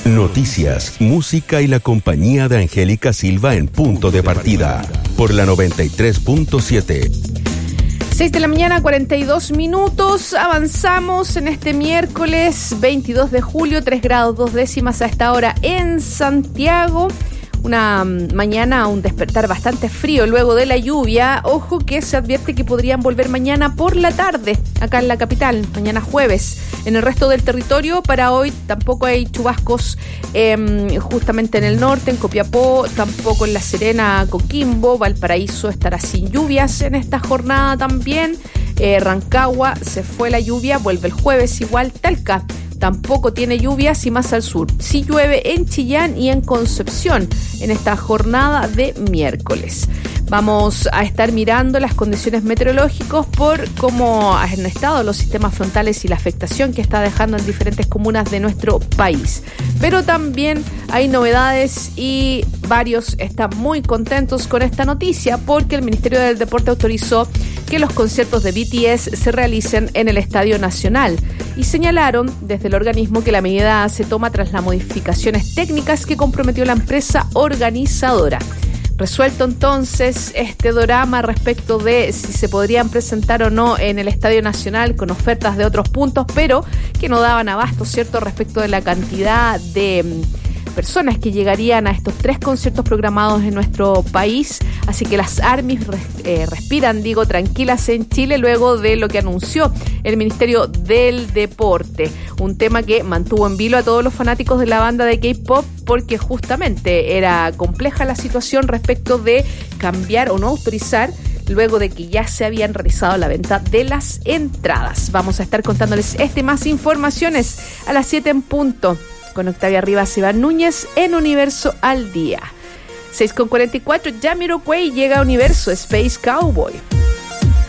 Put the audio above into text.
Noticias, música y la compañía de Angélica Silva en Punto de Partida por la 93.7. 6 de la mañana, 42 minutos. Avanzamos en este miércoles 22 de julio, 3 grados 2 décimas a esta hora en Santiago. Una mañana, un despertar bastante frío luego de la lluvia. Ojo que se advierte que podrían volver mañana por la tarde, acá en la capital, mañana jueves. En el resto del territorio, para hoy tampoco hay chubascos, justamente en el norte, en Copiapó, tampoco en La Serena, Coquimbo, Valparaíso estará sin lluvias en esta jornada también. Rancagua se fue la lluvia, vuelve el jueves igual. Talca tampoco tiene lluvias y más al sur. Sí llueve en Chillán y en Concepción en esta jornada de miércoles. Vamos a estar mirando las condiciones meteorológicas por cómo han estado los sistemas frontales y la afectación que está dejando en diferentes comunas de nuestro país. Pero también hay novedades y varios están muy contentos con esta noticia porque el Ministerio del Deporte autorizó que los conciertos de BTS se realicen en el Estadio Nacional y señalaron desde el organismo que la medida se toma tras las modificaciones técnicas que comprometió la empresa organizadora. Resuelto entonces este drama respecto de si se podrían presentar o no en el Estadio Nacional con ofertas de otros puntos, pero que no daban abasto, ¿cierto?, respecto de la cantidad de personas que llegarían a estos 3 conciertos programados en nuestro país. Así que las ARMYs respiran, tranquilas en Chile luego de lo que anunció el Ministerio del Deporte. Un tema que mantuvo en vilo a todos los fanáticos de la banda de K-pop porque justamente era compleja la situación respecto de cambiar o no autorizar luego de que ya se habían realizado la venta de las entradas. Vamos a estar contándoles más informaciones a las 7 en punto. Con Octavia Rivas, Iván Núñez en Universo al Día. 6:44, Jamiroquai llega a Universo, Space Cowboy.